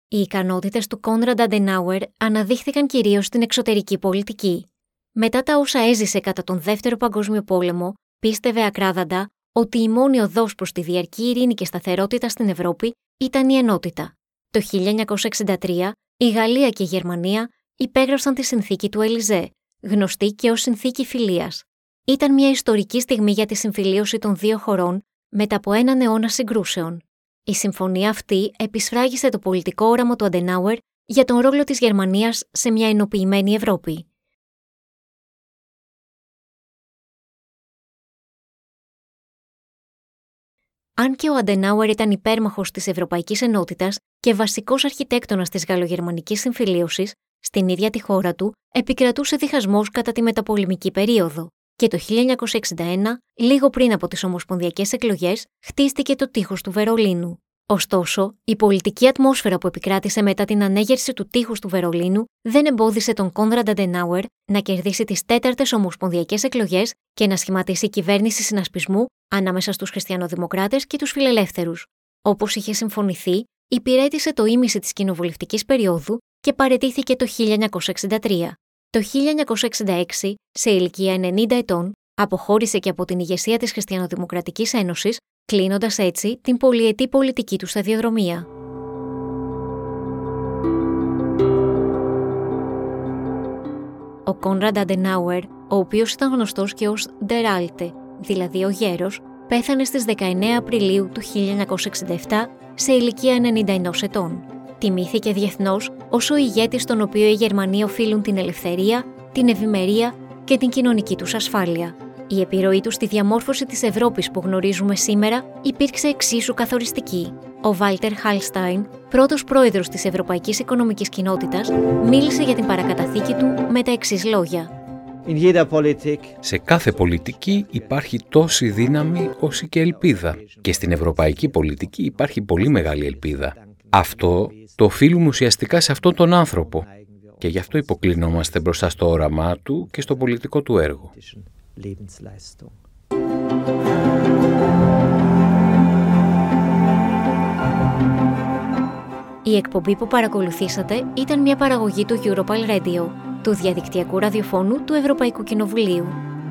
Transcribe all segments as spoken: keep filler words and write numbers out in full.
Οι ικανότητες του Κόνραντ Αντενάουερ αναδείχθηκαν κυρίως στην εξωτερική πολιτική. Μετά τα όσα έζησε κατά τον Δεύτερο Παγκόσμιο Πόλεμο, πίστευε ακράδαντα ότι η μόνη οδός προς τη διαρκή ειρήνη και σταθερότητα στην Ευρώπη ήταν η ενότητα. Το χίλια εννιακόσια εξήντα τρία, η Γαλλία και η Γερμανία υπέγραψαν τη συνθήκη του Ελιζέ, γνωστή και ως συνθήκη φιλίας. Ήταν μια ιστορική στιγμή για τη συμφιλίωση των δύο χωρών μετά από έναν αιώνα συγκρούσεων. Η συμφωνία αυτή επισφράγισε το πολιτικό όραμα του Αντενάουερ για τον ρόλο της Γερμανίας σε μια ενοποιημένη Ευρώπη. Αν και ο Αντενάουερ ήταν υπέρμαχος της Ευρωπαϊκής Ενότητας και βασικός αρχιτέκτονας της γαλλογερμανικής συμφιλίωσης, στην ίδια τη χώρα του επικρατούσε διχασμός κατά τη μεταπολεμική περίοδο και το χίλια εννιακόσια εξήντα ένα, λίγο πριν από τις ομοσπονδιακές εκλογές, χτίστηκε το τείχος του Βερολίνου. Ωστόσο, η πολιτική ατμόσφαιρα που επικράτησε μετά την ανέγερση του τείχους του Βερολίνου δεν εμπόδισε τον Κόνραντ Αντενάουερ να κερδίσει τις τέταρτες ομοσπονδιακές εκλογές και να σχηματίσει κυβέρνηση συνασπισμού ανάμεσα στους χριστιανοδημοκράτες και τους φιλελεύθερους. Όπως είχε συμφωνηθεί, υπηρέτησε το ήμιση της κοινοβουλευτικής περίοδου και παραιτήθηκε το χίλια εννιακόσια εξήντα τρία. Το χίλια εννιακόσια εξήντα έξι, σε ηλικία ενενήντα ετών, αποχώρησε και από την ηγεσία της Χριστιανοδημοκρατικής Ένωσης, κλείνοντας έτσι την πολυετή πολιτική του σταδιοδρομία. Ο Κόνραντ Αντενάουερ, ο οποίος ήταν γνωστός και ως Der Alte, δηλαδή ο γέρος, πέθανε στις δεκαεννέα Απριλίου του χίλια εννιακόσια εξήντα επτά σε ηλικία ενενήντα ενός ετών. Τιμήθηκε διεθνώς ως ο ηγέτης στον οποίο οι Γερμανοί οφείλουν την ελευθερία, την ευημερία και την κοινωνική τους ασφάλεια. Η επιρροή του στη διαμόρφωση της Ευρώπης που γνωρίζουμε σήμερα υπήρξε εξίσου καθοριστική. Ο Βάλτερ Χάλσταϊν, πρώτος πρόεδρος της Ευρωπαϊκής Οικονομικής Κοινότητας, μίλησε για την παρακαταθήκη του με τα εξής λόγια. Σε κάθε πολιτική υπάρχει τόση δύναμη όσο και ελπίδα. Και στην ευρωπαϊκή πολιτική υπάρχει πολύ μεγάλη ελπίδα. Αυτό το οφείλουμε ουσιαστικά σε αυτόν τον άνθρωπο. Και γι' αυτό υποκλεινόμαστε μπροστά στο όραμά του και στο πολιτικό του έργο. Η εκπομπή που παρακολουθήσατε ήταν μια παραγωγή του Europal Radio, του διαδικτυακού ραδιοφώνου του Ευρωπαϊκού Κοινοβουλίου.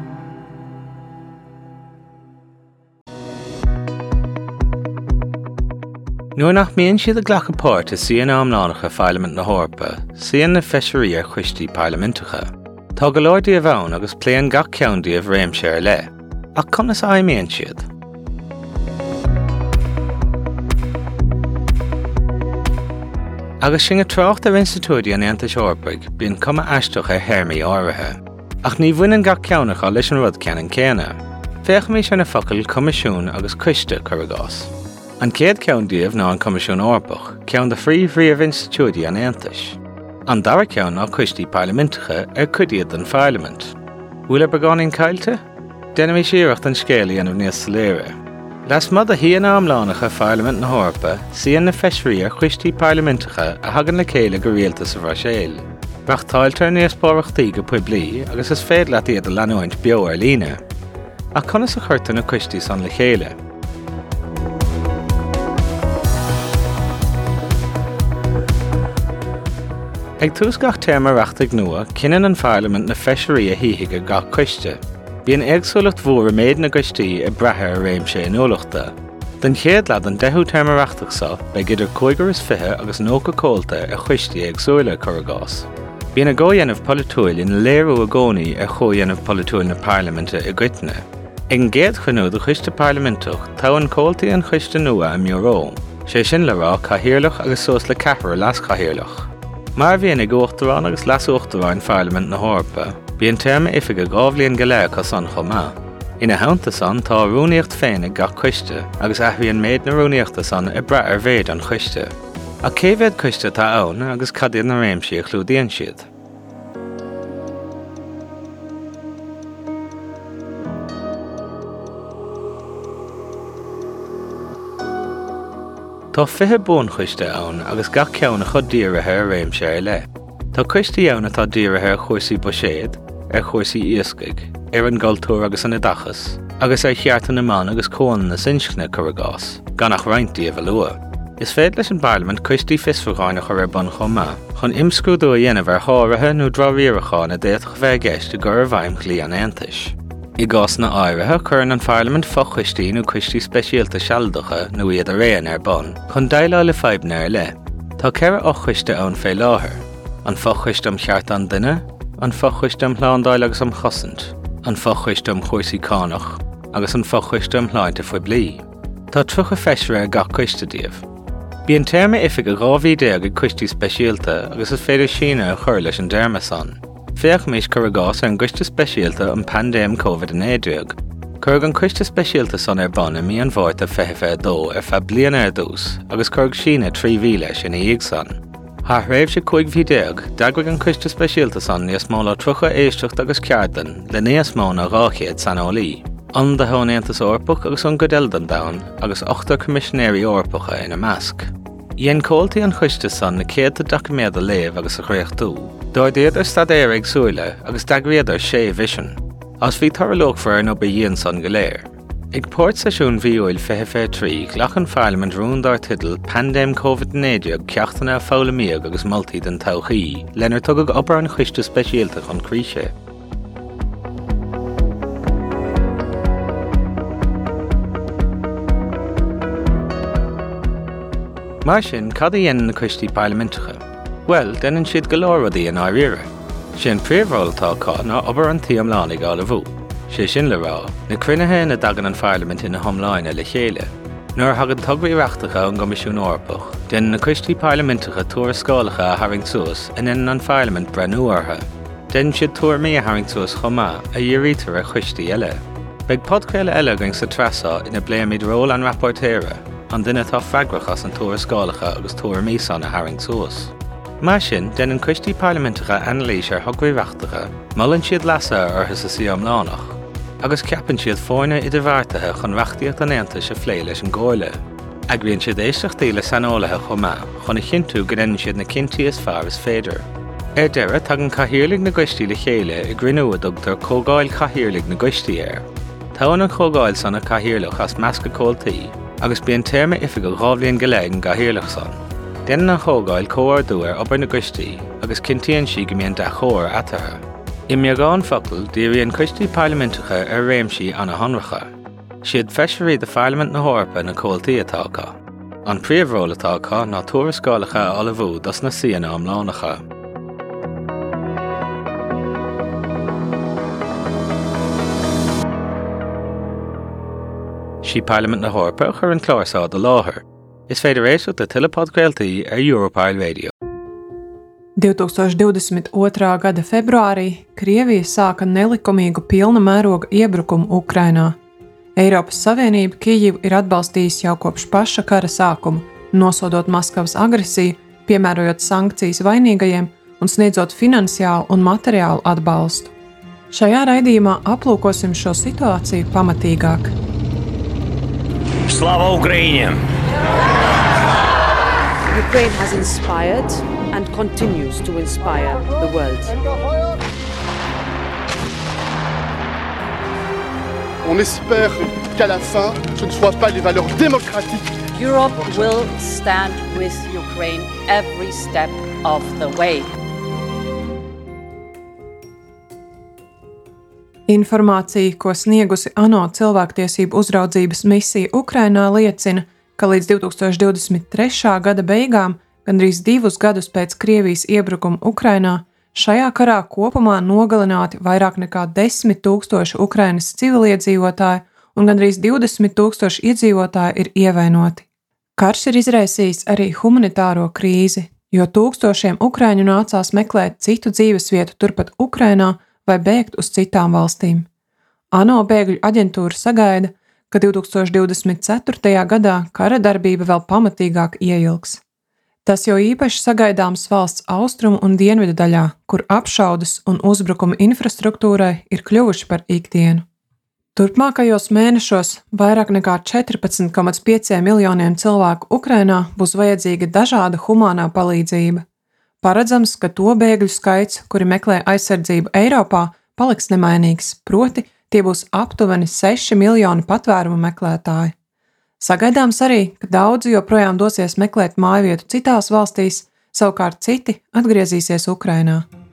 Nuair nach mian siad a ghlachapáirt is síana amlánacha Parliament na Hórpa, síana na feisirí ar chuistí parlamentacha. Tá go leor díobh ann agus pléan gach ceann díobh réimse ar le, ach conas aimíonn siad. Agus sin a trácht ar institúidí an Aontais Eorpaig bíonn cuma aisteach ar théirmí áirithe, ach ní bhaineann gach ceannacha leis an rud ceann céanna. Féach mí sin na focail comisiún agus cuiste curagás. An céad ceann díobh ná an Comisiún Eorpach, ceann de phríomhríomh institúidí an Aontais. An dara ceann ná cuistí parlamentacha ar cuidiad an Parliament. Bhfuil ar beagán cailte? Déanam mí sireacht an scéalaí anamh níos soléire. Las mud a híana amlánacha Parliament na Hórpa, síana na feisirí ar chuistí parlamentacha a hagan le céile go rialtas sa bhraséil. Bach táiltear níos báireachtaí go puiblí agus is féad leat iad a leanúint beo ar líne. Ach conas a chuirta na cuistí san le chéile. Ag tús gach téama reachtaigh nua, cinan an Parliament na feisirí a híhiige gach cuiste. Bhíonn éagsúlacht mhór a méid na cuistí i brathe ar réimse inolachta. Den chéad leat an deichiú téama reachtaigh beidh idir cóigar is fiche agus nócha cóilta a chuistí éagsúla curagás. Bhíonn a ggódhéanamh politúil in léirú a gcónaí ar chódhéanamh politúil na Parliamente i gcuitne. Ag an géad chunú do chuiste Parliamentach tá an cóiltaí an chuiste nua a mioró. Sé sin le rá cathaoirleach agus sós le ceathar las cathaoirleach. Mar bhíonn ag uachtarán agus las uachtarán Parliament na Hórpa, bíonn téama ifige gábhlíonn go léir cos an chomá. Ina haanta san tá rúnaíocht féin ag gach cuiste agus aithbhíonn méid na rúnaíochta san i breith ar bhéid an chuiste. A céibhéad cuiste tá ann agus cadiad na réimsí a chlúdaíonn siad. Tá fiche bún chuiste ann agus gach ceanna chud díorathe ar réimse ar le. Tá cuiste ann atá díorathe ar chuirsaí buiséad, ar chuirsaí iascaig, ar an gultúr agus an idachas, agus ar cheartan na man agus cóan na sinscne curagás, gan nach roinntí a bhealua. Is féad leis an Parliament cuistí fisfáine chu ar bon chomá, chun imscrúdú a dhéanamh ar háirithe nó drámhíochán a déad go bheith gceist gur a bhaim clí an Aontais. I gás na áirithe churann an Parliament fochuistí nó cuistí speisialta sealdacha nó iad a réan ar bon, chun daile le feibhne ar le. Tá ceithre ochhuiste ann fé láthair. An fochuist am cheart an duine, an fochuist am hlándáil agus am chosint, an fochuist am chuirsaí cánach, agus an fochuist am hláinte faoi blií. Tá trucha feisire ar gach cuiste díobh. Bí an téirme ifig a gábhí déag ag cuistí speisialta agus is féidir síne a chur leis an derma san. Féach mís chur a gás ar an cuiste speisialta an pandéim COVID nineteen. Chur an cuiste speisialta san ar bon mí an bhairt a feitheamh ar dó ar fe bliain ar dús agus chur síne trí mhíle sin íag san. Thá raibh sé chuig bhí déag, daghaigh an cuiste speisialta san níos mó le trucha éisteacht agus ceardan le níos mó na ráchéad san ólí. An de Aontas orpach agus an Godeldan dain agus ochtar commissionéirí orpacha ina measc. Dhéan cóiltaí an chuiste san na céad a documéad a léamh agus a chréochtú. Dáirdéad ar stadéir ag súile agus dagréad ar sé vision. As bhí tarlóg fear nó ba dhéan san go léir. Ag pórt seisiún bhíúil feithefé trí ghlach an Parliament rúndar tidal pandéim COVID nineteen ceachtainna fálamíag agus moltaí den todhchaí, lenar tugad obair an chuiste speisialta chun críise. Mar sin, cad a dhéanann na cuistí parlamentach? Well, denan siad go leor rudaí an áiríre. Sin príomhreoltá cá ná obair an tí amláin ag ála bhú. Sé sin le rá, na cruinnithe na dagan an Parliament ina thomláine le chéile. Nuair thugad tugraí reachtacha an Gcoimisiún Orpach, denan na cuistí parlamentacha túir scálacha a Haring Suas in inan an Parliament brenuartha. Den siad túir mí a Haring Suas chomá a dhéirítar a chuistí eile. Beag podcréile eile going sa trasá ina bléimid ról an rapportéire, an duine tá freagrachas an túir scálacha agus túir míosan a Haring Suas. Mar sin, den an cuistí parlamentacha analís ar thugraí reachtacha, mullann siad leasa orthas a sí amlánach, agus ceapann siad fáinne idirbheartaithe chun reachtaíocht an Aontas a phlé leis an gáile. Agrionn siad éisteachtaí le sanálathe chomá, chun a chinú go déanann siad na cinntií is fearr is féidir. Ar deire tagann cathaoirligh na goistí le chéile i gcruinniú a dtugtar cógáil cathaoirligh na goistí air. Táin an cógáil san a cathaoirleach as measca cóiltaí, agus bíon téirme ifig go ghabhlíonn go léig an cathaoirleach san. Déanann an cógáil comhardúir obair na goistí agus cintíonn si go mbíonn de chóir atartha. I meagán focail díríonn cuistí parlamentacha ar réimsí anna honracha. Siad feisirí de Parliament na hórpa na cóiltaí atá cá. An príomhreol atá cá ná túir scálacha a bhú das na síana amlánacha. Sí Parliament na hórpa chur an chlárasá do láthair. Is féidir éisteacht de Tuilleapad Gaeltaí ar Europile Radio. divtūkstoš divdesmit otrā gada februārī Krievija sāka nelikumīgu pilna mēroga iebrukumu Ukrainā. Eiropas Savienība Kijivu ir atbalstījusi jau kopš paša kara sākuma, nosodot Maskavas agresiju, piemērojot sankcijas vainīgajiem un sniedzot finansiālu un materiālu atbalstu. Šajā raidījumā aplūkosim šo situāciju pamatīgāk. Slava Ukrainie! Ukraine has inspired and continues to inspire the world. On espère qu'à la fin, ce ne soit pas les valeurs démocratiques. Europe will stand with Ukraine every step of the way. Informācija, ko sniegusi ANO cilvēktiesību uzraudzības misija Ukrainā, liecina, ka līdz divtūkstoš divdesmit trešā gada beigām, gandrīz divus gadus pēc Krievijas iebrukuma Ukrainā, šajā karā kopumā nogalināti vairāk nekā desmit tūkstoši Ukrainas civiliedzīvotāji un gandrīz divdesmit tūkstoši iedzīvotāji ir ievainoti. Karš ir izraisījis arī humanitāro krīzi, jo tūkstošiem ukraiņu nācās meklēt citu dzīvesvietu turpat Ukrainā vai bēgt uz citām valstīm. ANO bēgļu aģentūra sagaida, ka divtūkstoš divdesmit ceturtajā gadā kara darbība vēl pamatīgāk ieilgs. Tas jau īpaši sagaidāms valsts austrumu un dienvidu daļā, kur apšaudes un uzbrukumi infrastruktūrai ir kļuvuši par ikdienu. Turpmākajos mēnešos vairāk nekā četrpadsmit komats pieci miljoniem cilvēku Ukrainā būs vajadzīga dažāda humānā palīdzība. Paredzams, ka to bēgļu skaits, kuri meklē aizsardzību Eiropā, paliks nemainīgs, proti tie būs aptuveni seši miljoni patvērumu meklētāji. Sagaidāms arī, ka daudzi joprojām dosies meklēt mājvietu citās valstīs, savukārt citi atgriezīsies Ukrainā.